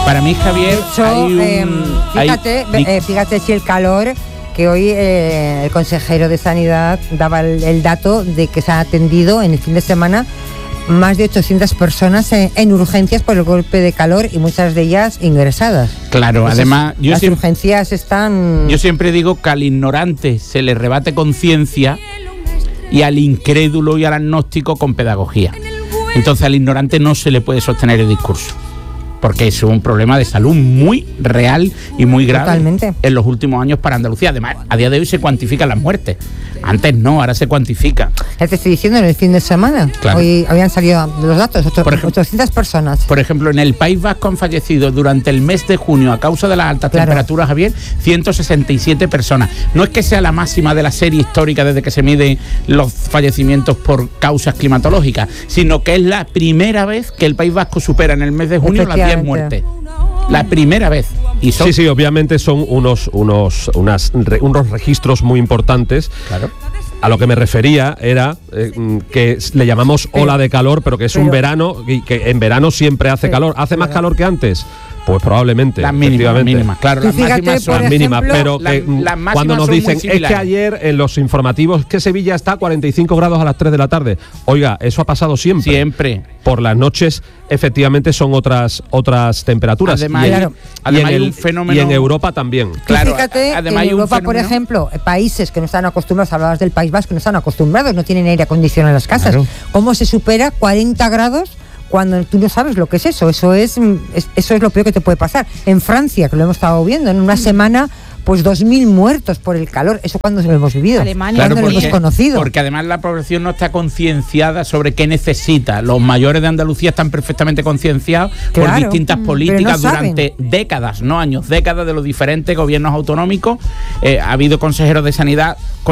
Para mí, Javier, fíjate si el calor, que hoy el consejero de Sanidad daba el dato de que se han atendido en el fin de semana más de 800 personas en urgencias por el golpe de calor y muchas de ellas ingresadas. Claro, además las urgencias están... Yo siempre digo que al ignorante se le rebate con ciencia y al incrédulo y al agnóstico con pedagogía. Entonces al ignorante no se le puede sostener el discurso, porque es un problema de salud muy real y muy grave. Totalmente. En los últimos años para Andalucía. Además, a día de hoy se cuantifican las muertes. Antes no, ahora se cuantifica. Ya te estoy diciendo, en el fin de semana. Claro. Hoy habían salido los datos, 800 personas. Por ejemplo, en el País Vasco han fallecido durante el mes de junio a causa de las altas temperaturas, Javier, 167 personas. No es que sea la máxima de la serie histórica desde que se miden los fallecimientos por causas climatológicas, sino que es la primera vez que el País Vasco supera en el mes de junio las 10 muertes. La primera vez. Y sí, obviamente son unos registros muy importantes. Claro. A lo que me refería era que le llamamos ola de calor, pero que es un verano y que en verano siempre hace calor. ¿Hace más calor que antes? Pues probablemente, las mínimas, claro, las máximas son las mínimas, pero que cuando nos dicen es que ayer en los informativos que Sevilla está a 45 grados a las 3 de la tarde. Oiga, eso ha pasado siempre. Siempre. Por las noches, efectivamente, son otras temperaturas. Además, hay un fenómeno. Y en Europa también. Claro, fíjate, además en Europa, por ejemplo, países que no están acostumbrados, hablabas del País Vasco, no están acostumbrados, no tienen aire acondicionado en las casas. Claro. ¿Cómo se supera 40 grados? Cuando tú no sabes lo que es eso es lo peor que te puede pasar. En Francia, que lo hemos estado viendo, en una semana, pues 2.000 muertos por el calor. ¿Eso cuándo lo hemos vivido? Alemania. ¿Cuándo lo hemos conocido? Porque además la población no está concienciada sobre qué necesita. Los mayores de Andalucía están perfectamente concienciados por distintas políticas durante décadas, no años, décadas de los diferentes gobiernos autonómicos. Ha habido consejeros de sanidad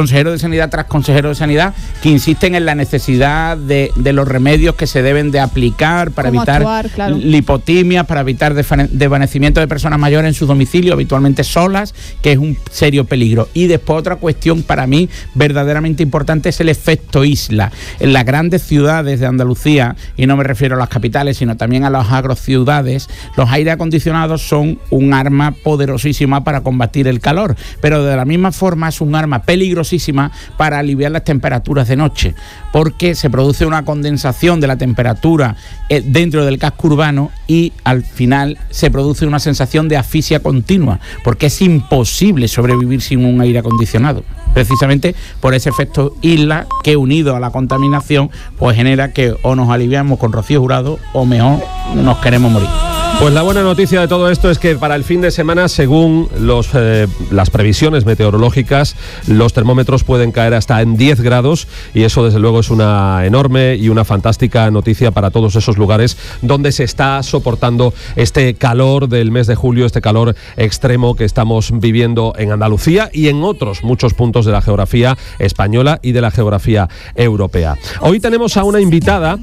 tras consejero de sanidad que insisten en la necesidad de los remedios que se deben de aplicar para evitar lipotimias, para evitar desvanecimiento de personas mayores en su domicilio, habitualmente solas, que es un serio peligro. Y después otra cuestión para mí verdaderamente importante es el efecto isla. En las grandes ciudades de Andalucía, y no me refiero a las capitales, sino también a las agrociudades, los aire acondicionados son un arma poderosísima para combatir el calor, pero de la misma forma es un arma peligrosísima para aliviar las temperaturas de noche, porque se produce una condensación de la temperatura dentro del casco urbano y al final se produce una sensación de asfixia continua, porque es imposible sobrevivir sin un aire acondicionado, precisamente por ese efecto isla que, unido a la contaminación, pues genera que o nos aliviamos con Rocío Jurado o mejor nos queremos morir. Pues la buena noticia de todo esto es que para el fin de semana, según las previsiones meteorológicas, los termómetros pueden caer hasta en 10 grados y eso desde luego es una enorme y una fantástica noticia para todos esos lugares donde se está soportando este calor del mes de julio, este calor extremo que estamos viviendo en Andalucía y en otros muchos puntos de la geografía española y de la geografía europea. Hoy tenemos a una invitada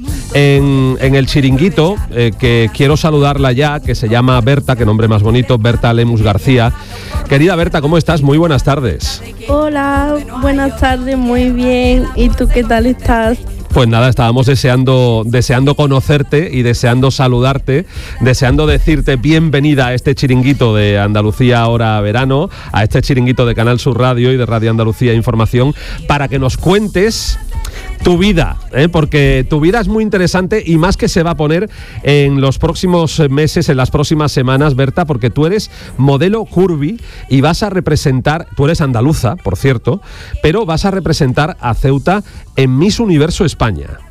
en el chiringuito que quiero saludarla ya, que se llama Berta, qué nombre más bonito, Berta Lemus García. Querida Berta, ¿cómo estás? Muy buenas tardes. Hola, buenas tardes, muy bien. ¿Y tú qué tal estás? Pues nada, estábamos deseando conocerte y deseando saludarte, deseando decirte bienvenida a este chiringuito de Andalucía Ahora Verano, a este chiringuito de Canal Sur Radio y de Radio Andalucía Información, para que nos cuentes tu vida, porque tu vida es muy interesante y más que se va a poner en los próximos meses, en las próximas semanas, Berta, porque tú eres modelo curvy y vas a representar, tú eres andaluza, por cierto, pero vas a representar a Ceuta en Miss Universo España.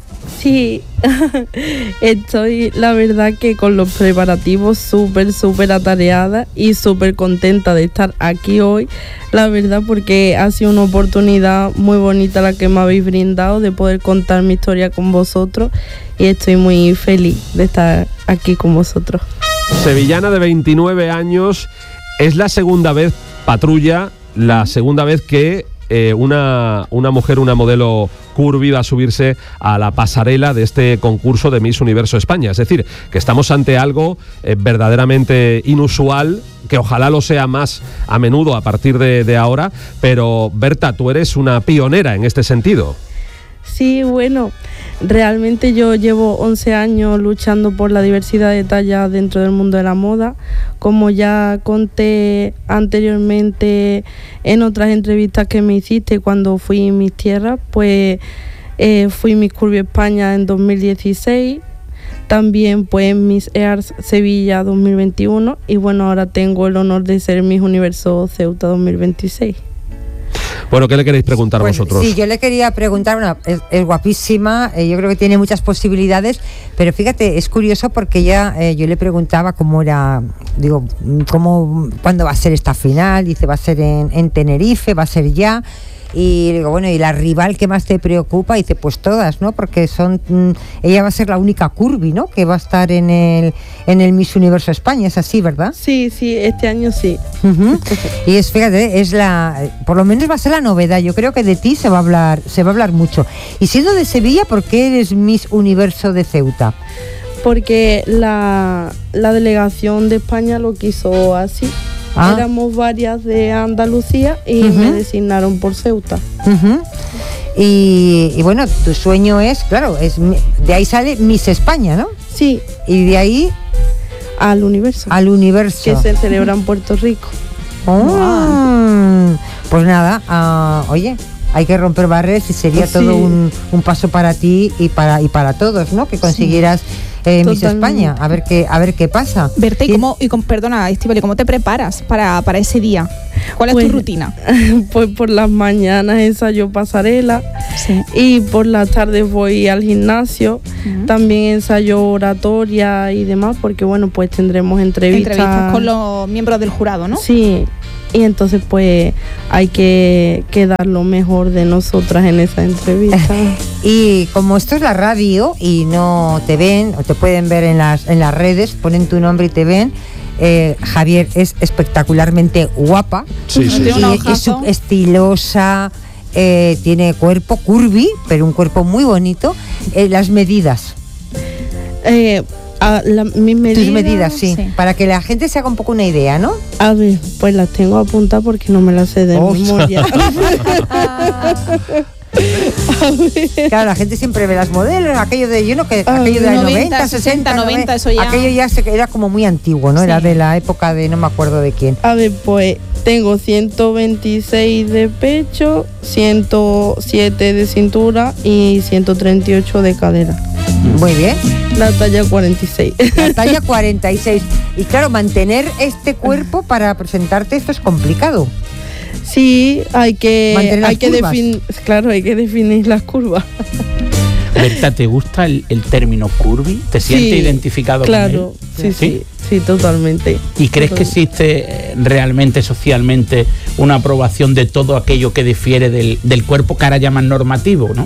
Sí, estoy la verdad que con los preparativos súper atareada y súper contenta de estar aquí hoy, la verdad, porque ha sido una oportunidad muy bonita la que me habéis brindado de poder contar mi historia con vosotros y estoy muy feliz de estar aquí con vosotros. Sevillana de 29 años, es la segunda vez, Patrulla, la segunda vez que una mujer, una modelo curvy va a subirse a la pasarela de este concurso de Miss Universo España. Es decir, que estamos ante algo verdaderamente inusual, que ojalá lo sea más a menudo a partir de ahora, pero Berta, tú eres una pionera en este sentido. Sí, bueno, realmente yo llevo 11 años luchando por la diversidad de tallas dentro del mundo de la moda. Como ya conté anteriormente en otras entrevistas que me hiciste cuando fui a mis tierras, pues fui Miss Curvy España en 2016, también pues Miss Earth Sevilla 2021 y bueno, ahora tengo el honor de ser Miss Universo Ceuta 2026. Bueno, ¿qué le queréis preguntar vosotros? Sí, yo le quería preguntar, bueno, es guapísima, yo creo que tiene muchas posibilidades, pero fíjate, es curioso porque yo le preguntaba cómo era, digo, cuándo va a ser esta final, dice va a ser en Tenerife, va a ser ya. Y digo, bueno, ¿y la rival que más te preocupa? Y dice, pues todas, ¿no? Porque ella va a ser la única curvy, ¿no? Que va a estar en el Miss Universo España, es así, ¿verdad? Sí, este año sí. Uh-huh. Y fíjate, por lo menos va a ser la novedad. Yo creo que de ti se va a hablar mucho. Y siendo de Sevilla, ¿por qué eres Miss Universo de Ceuta? Porque la delegación de España lo quiso así. Éramos varias de Andalucía y me designaron por Ceuta. Y bueno, tu sueño es, claro, de ahí sale Miss España, ¿no? Sí. Y de ahí al universo. Que se celebra en Puerto Rico. Pues nada, oye, hay que romper barreras y sería todo un paso para ti y para todos, ¿no? Que consiguieras Miss España, a ver qué pasa. Berta, perdona, Estíbaliz, ¿cómo te preparas para ese día? ¿Cuál es tu rutina? Pues por las mañanas ensayo pasarela, y por las tardes voy al gimnasio, también ensayo oratoria y demás, porque bueno, pues tendremos entrevistas con los miembros del jurado, ¿no? Sí. Y entonces pues hay que dar lo mejor de nosotras en esa entrevista. Y como esto es la radio y no te ven o te pueden ver en las redes, ponen tu nombre y te ven, Javier es espectacularmente guapa, sí. Es estilosa, tiene cuerpo curvy, pero un cuerpo muy bonito. Las medidas. Mis medidas. Tus medidas, sí, para que la gente se haga un poco una idea, ¿no? A ver, pues las tengo apuntadas porque no me las sé de memoria. Claro, la gente siempre ve las modelos, aquello de 90, 60, 90, eso ya. Aquello ya era como muy antiguo, ¿no? Sí. Era de la época de no me acuerdo de quién. A ver, pues tengo 126 de pecho, 107 de cintura y 138 de cadera. Muy bien. La talla 46. La talla 46. Y claro, mantener este cuerpo para presentarte esto es complicado. Sí, hay que definir las curvas. Berta, ¿te gusta el término curvy? ¿Te sientes identificado con él? Sí, totalmente. ¿Y crees que existe realmente socialmente una aprobación de todo aquello que difiere del cuerpo que ahora llaman normativo, ¿no?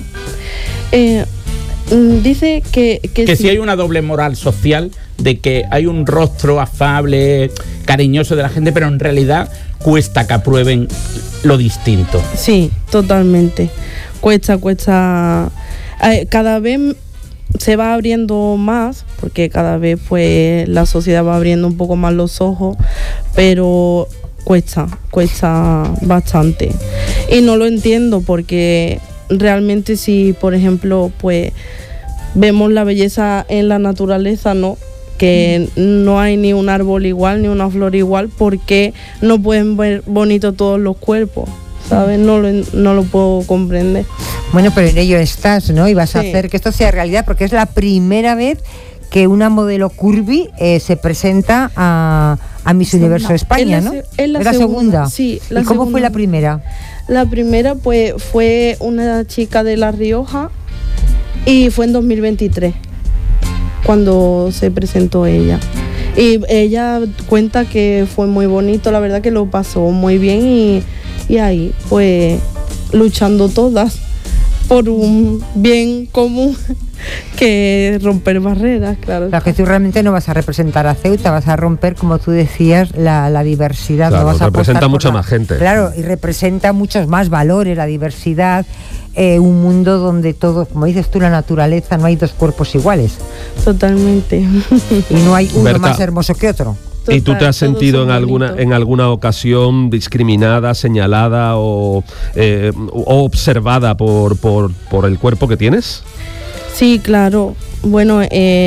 Dice que sí hay una doble moral social de que hay un rostro afable, cariñoso de la gente, pero en realidad cuesta que aprueben lo distinto. Sí, totalmente. Cuesta. Cada vez se va abriendo más, porque cada vez pues la sociedad va abriendo un poco más los ojos, pero cuesta bastante. Y no lo entiendo porque realmente si, por ejemplo, pues vemos la belleza en la naturaleza, ¿no? Que no hay ni un árbol igual, ni una flor igual, porque no pueden ver bonito todos los cuerpos, ¿sabes? No lo puedo comprender. Bueno, pero en ello estás, ¿no? Y vas a hacer que esto sea realidad, porque es la primera vez que una modelo curvy se presenta a Miss Universo España, ¿no? Es la segunda. Sí, ¿y cómo fue la primera? La primera pues fue una chica de La Rioja y fue en 2023 cuando se presentó ella. Y ella cuenta que fue muy bonito, la verdad que lo pasó muy bien y ahí pues luchando todas por un bien común que romper barreras, claro. Claro, que tú realmente no vas a representar a Ceuta, vas a romper, como tú decías, la diversidad. Claro, no vas a representa mucha más gente. Claro, y representa muchos más valores, la diversidad, un mundo donde todo, como dices tú, la naturaleza, no hay dos cuerpos iguales. Totalmente. Y no hay uno Berta, más hermoso que otro. ¿Y tú te has sentido en alguna ocasión discriminada, señalada o observada por el cuerpo que tienes? Sí, claro. Bueno,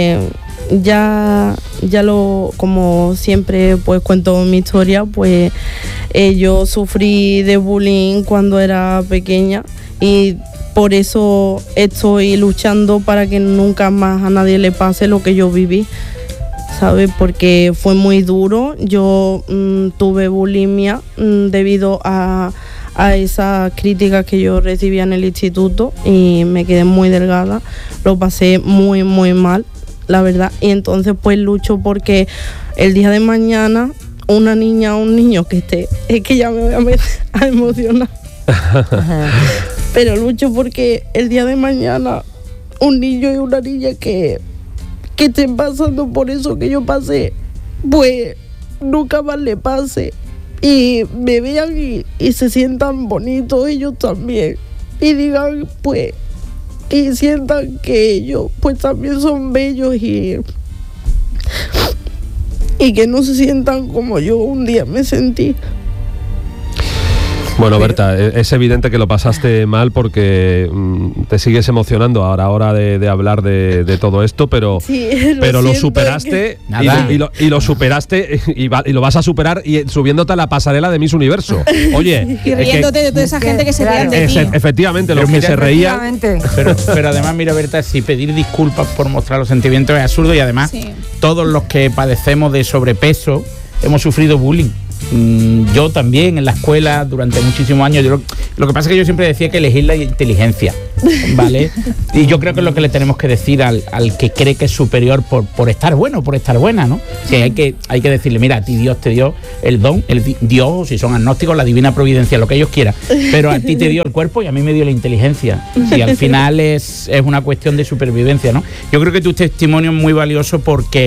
como siempre pues cuento mi historia, pues yo sufrí de bullying cuando era pequeña y por eso estoy luchando para que nunca más a nadie le pase lo que yo viví, ¿sabes? Porque fue muy duro. Yo tuve bulimia debido a esas críticas que yo recibía en el instituto y me quedé muy delgada. Lo pasé muy, muy mal, la verdad. Y entonces pues lucho porque el día de mañana una niña o un niño que esté... Es que ya me voy a emocionar. Pero lucho porque el día de mañana un niño y una niña que estén pasando por eso que yo pasé, pues nunca más le pase. Y me vean y se sientan bonitos ellos también. Y digan, pues, y sientan que ellos, pues, también son bellos y que no se sientan como yo un día me sentí. Bueno, Berta, es evidente que lo pasaste mal porque te sigues emocionando a la hora de hablar de todo esto, pero lo superaste y lo superaste y lo vas a superar subiéndote a la pasarela de Miss Universo. Oye, y riéndote de toda esa gente que se reían de ti. Efectivamente, los que se reían. Pero además, mira, Berta, si pedir disculpas por mostrar los sentimientos es absurdo y además todos los que padecemos de sobrepeso hemos sufrido bullying. Yo también en la escuela durante muchísimos años. Lo que pasa es que yo siempre decía que elegir la inteligencia, ¿vale? Y yo creo que es lo que le tenemos que decir al que cree que es superior por estar bueno, por estar buena, ¿no? Sí, hay que decirle, mira, a ti Dios te dio el don, Dios, si son agnósticos, la divina providencia, lo que ellos quieran, pero a ti te dio el cuerpo y a mí me dio la inteligencia. Y al final es una cuestión de supervivencia, ¿no? Yo creo que tu testimonio es muy valioso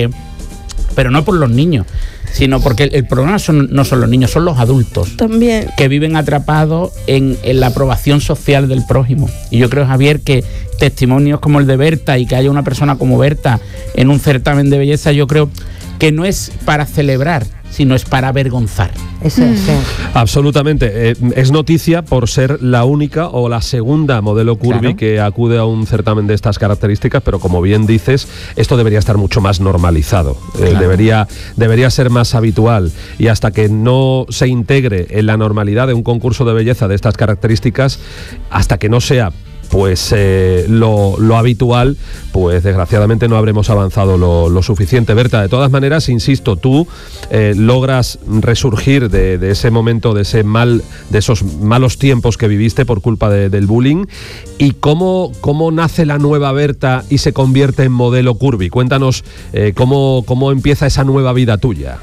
pero no por los niños, sino porque el problema no son los niños, son los adultos también, que viven atrapados en la aprobación social del prójimo. Y yo creo, Javier, que testimonios como el de Berta y que haya una persona como Berta en un certamen de belleza, yo creo que no es para celebrar, sino es para avergonzar. Sí. Absolutamente. Es noticia por ser la única o la segunda modelo curvy que acude a un certamen de estas características, pero como bien dices, esto debería estar mucho más normalizado. Debería ser más habitual, y hasta que no se integre en la normalidad de un concurso de belleza de estas características, hasta que no sea pues lo habitual, pues desgraciadamente no habremos avanzado lo suficiente. Berta, de todas maneras, insisto, tú logras resurgir de ese momento, de esos malos tiempos que viviste por culpa del bullying. ¿Y cómo nace la nueva Berta y se convierte en modelo curvy? Cuéntanos cómo empieza esa nueva vida tuya.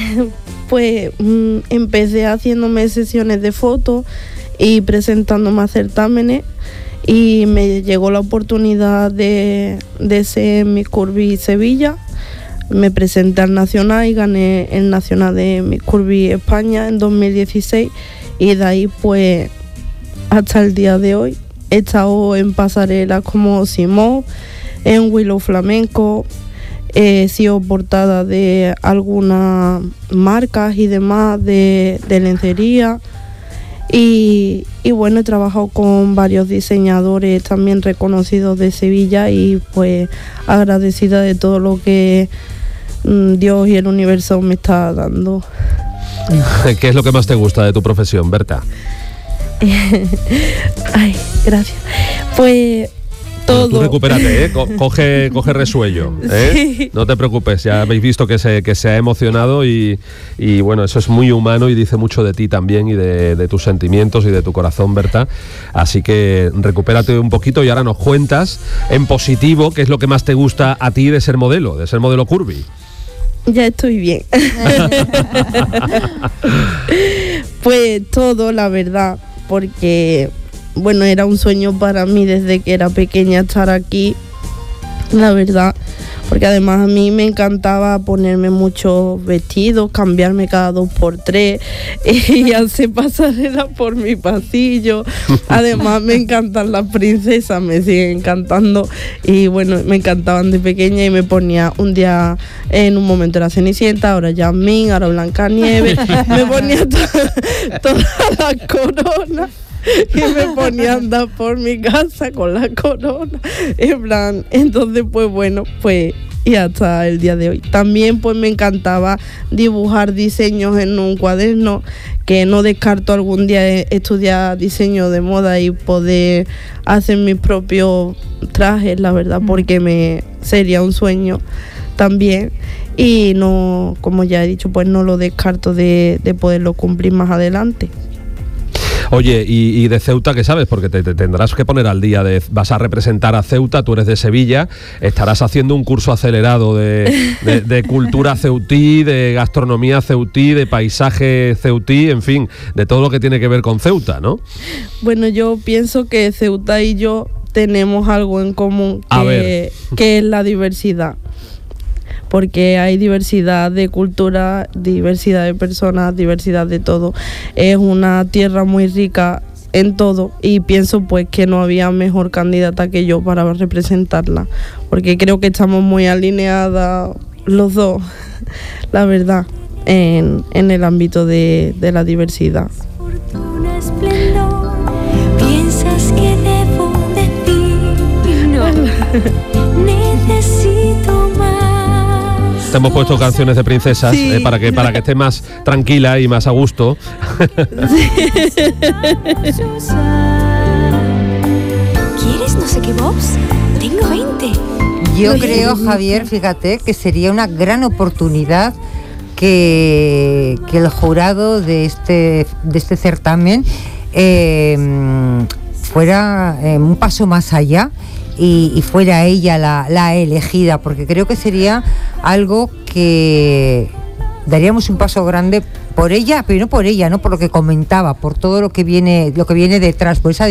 Pues empecé haciéndome sesiones de fotos y presentándome a certámenes. Y me llegó la oportunidad de ser Miss Curvy Sevilla. Me presenté al Nacional y gané el Nacional de Miss Curvy España en 2016. Y de ahí, pues, hasta el día de hoy, he estado en pasarelas como Simón, en Willow Flamenco. He sido portada de algunas marcas y demás de lencería. Y bueno, he trabajado con varios diseñadores también reconocidos de Sevilla y pues agradecida de todo lo que Dios y el universo me está dando. ¿Qué es lo que más te gusta de tu profesión, Berta? Ay, gracias. Pues todo. Tú recupérate, coge resuello, Sí. No te preocupes, ya habéis visto que se ha emocionado y bueno, eso es muy humano y dice mucho de ti también y de tus sentimientos y de tu corazón, Berta. Así que recupérate un poquito y ahora nos cuentas en positivo qué es lo que más te gusta a ti de ser modelo curvy. Ya estoy bien. Pues todo, la verdad, porque bueno, era un sueño para mí desde que era pequeña estar aquí, la verdad, porque porque además a mí me encantaba ponerme muchos vestidos, cambiarme cada 2x3 y hacer pasarela por mi pasillo. Además me encantan las princesas, me siguen encantando y bueno, me encantaban de pequeña y me ponía un día, en un momento era Cenicienta, ahora Yasmín, ahora Blancanieves, me ponía todas las coronas y me ponía a andar por mi casa con la corona, en plan, entonces pues bueno, pues y hasta el día de hoy. También pues me encantaba dibujar diseños en un cuaderno, que no descarto algún día estudiar diseño de moda y poder hacer mis propios trajes, la verdad, porque sería un sueño también, y no, como ya he dicho, pues no lo descarto de poderlo cumplir más adelante. Oye, y de Ceuta, ¿qué sabes? Porque te tendrás que poner al día, vas a representar a Ceuta, tú eres de Sevilla, estarás haciendo un curso acelerado de cultura ceutí, de gastronomía ceutí, de paisaje ceutí, en fin, de todo lo que tiene que ver con Ceuta, ¿no? Bueno, yo pienso que Ceuta y yo tenemos algo en común, que es la diversidad. Porque hay diversidad de cultura, diversidad de personas, diversidad de todo. Es una tierra muy rica en todo y pienso pues que no había mejor candidata que yo para representarla, porque creo que estamos muy alineadas los dos, la verdad, en el ámbito de la diversidad. Piensas que debo decir no, necesito más. Te hemos puesto canciones de princesas, sí, para que estés más tranquila y más a gusto. ¿Quieres no sé qué voz? Tengo 20. Yo creo, Javier, fíjate, que sería una gran oportunidad que el jurado de este certamen fuera un paso más allá y fuera ella la elegida, porque creo que sería algo que daríamos un paso grande por ella, pero no por ella, no por lo que comentaba, por todo lo que viene detrás, por esa